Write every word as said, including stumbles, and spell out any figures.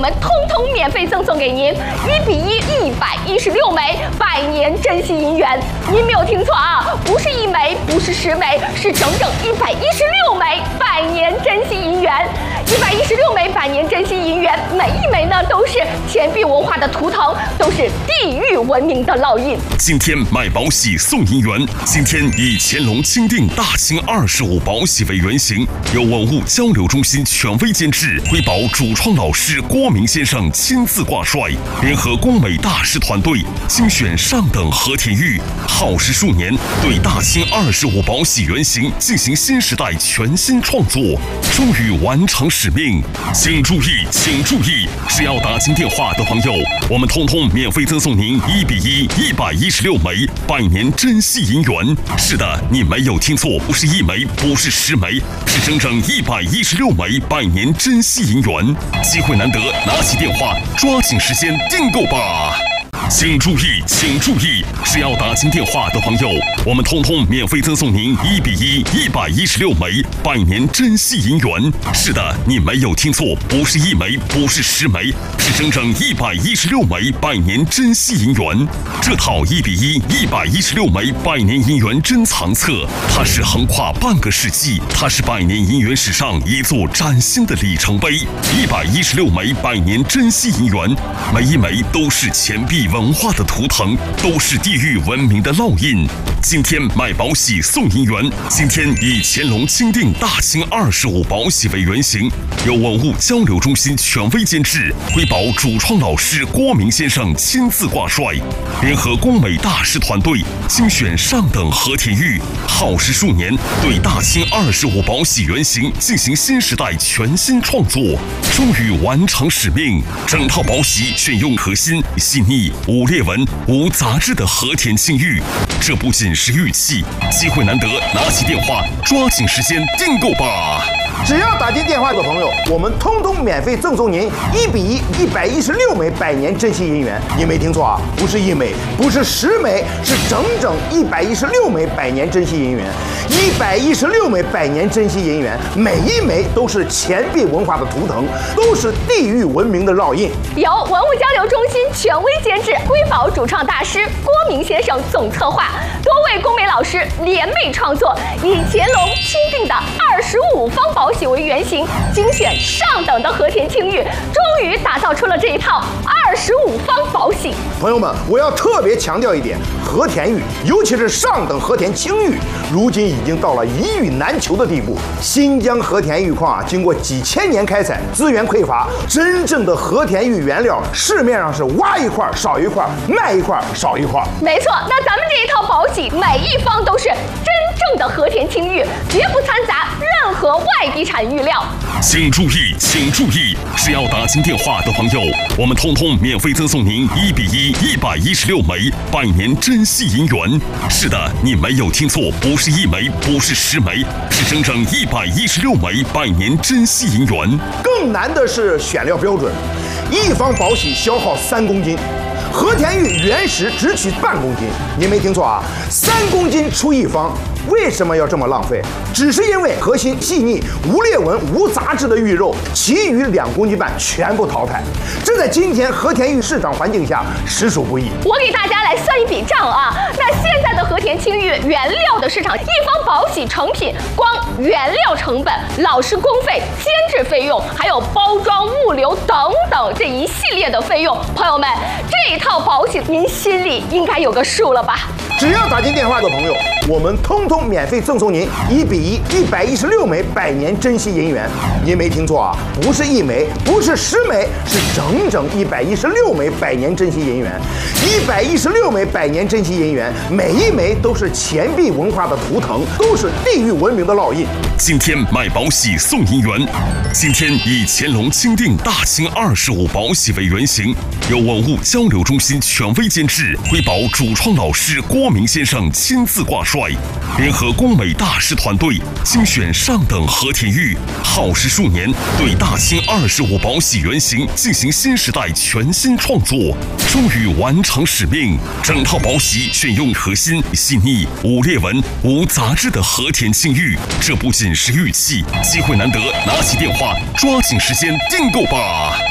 们通通免费赠送给您，一比一，一百一十六枚百年珍稀银元。您没有听错啊，不是一枚，不是十枚，是整整一百一十六枚百年珍稀银元。一百一十六枚百年珍稀银元，每一枚呢都是钱币文化的图腾，都是地域文明的烙印。 今天买宝喜送银元，今天以乾隆钦定大清二十五宝喜为原型，由文物交流中心权威监制，瑰宝主创老师郭明先生亲自挂帅，联合工美大师团队精选上等和田玉，耗时数年，对大清二十五宝喜原型进行新时代全新创作，终于完成使命。请注意，请注意，是要打进电话的朋友，我们通通免费赠送您一比一一百一十六枚百年珍稀银元。是的，你没有听错，不是一枚，不是十枚，是整整一百一十六枚百年珍稀银元。机会难得，拿起电话，抓紧时间订购吧。请注意，请注意，是要打进电话的朋友，我们通通免费赠送您一比一一百一十六枚百年珍稀银元。是的，你没有听错，不是一枚，不是十枚，是整整一百一十六枚百年珍稀银元。这套一比一一百一十六枚百年银元珍藏册，它是横跨半个世纪，它是百年银元史上一座崭新的里程碑。一百一十六枚百年珍稀银元，每一枚都是钱币文化的图腾，都是地域文明的烙印。今天买宝喜送银元，今天以乾隆钦定大清二十五宝喜为原型，由文物交流中心权威监制，瑰宝主创老师郭明先生亲自挂帅，联合工美大师团队精选上等和田玉，耗时数年，对大清二十五宝喜原型进行新时代全新创作，终于完成使命。整套宝喜选用核心、细腻、无裂纹、无杂质的和田青玉，这不仅是玉器，机会难得，拿起电话，抓紧时间订购吧。 只要打进电话的朋友，我们通通免费赠送您一比一一百一十六枚百年珍稀银元。你没听错啊，不是一枚，不是十枚，是整整一百一十六枚百年珍稀银元。一百一十六枚百年珍稀银元，每一枚都是钱币文化的图腾，都是地域文明的烙印。 由文物交流中心权威监制，瑰宝主创大师郭明先生总策划，多位工美老师联袂创作，以乾隆钦定的二十五方宝喜为原型，精选上等的和田青玉，终于打造出了这一套二十五方宝喜。 朋友们，我要特别强调一点，和田玉，尤其是上等和田青玉，如今已经到了一玉难求的地步。新疆和田玉矿啊，经过几千年开采，资源匮乏，真正的和田玉原料市面上是挖一块少一块，卖一块少一块。 没错，那咱们这一套宝喜，每一方都是真正的和田青玉，绝不掺杂任何外地产玉料。 请注意，请注意，是要打进电话的朋友，我们通通免费赠送您一比一一百一十六枚百年珍稀银元。是的，你没有听错，不是一枚，不是十枚，是整整一百一十六枚百年珍稀银元。 更难的是选料标准，一方宝喜消耗三公斤。和田玉原石只取半公斤，您没听错啊，三公斤出一方。为什么要这么浪费？只是因为核心细腻、无裂纹、无杂质的玉肉，其余两公斤半全部淘汰。这在今天和田玉市场环境下实属不易。 我给大家来算一笔账啊，那现在的和田青玉原料的市场，一方宝喜成品，光原料成本、老师工费、监制费用，还有包装、物流等等这一系列的费用，朋友们，这一套宝喜您心里应该有个数了吧？ 只要打进电话的朋友，我们通通免费赠送您一比一一百一十六枚百年珍稀银元。您没听错啊，不是一枚，不是十枚，是整整一百一十六枚百年珍稀银元。一百一十六枚百年珍稀银元，每一枚都是钱币文化的图腾，都是地域文明的烙印。 今天买宝喜送银元，今天以乾隆钦定大清二十五宝喜为原型，由文物交流中心权威监制，瑰宝主创老师郭明先生亲自挂帅，联合工美大师团队精选上等和田玉，耗时数年，对大清二十五宝喜原型进行新时代全新创作，终于完成使命。整套宝喜选用核心、细腻、无裂纹、无杂质的和田青玉，这不仅是玉器，机会难得，拿起电话，抓紧时间订购吧。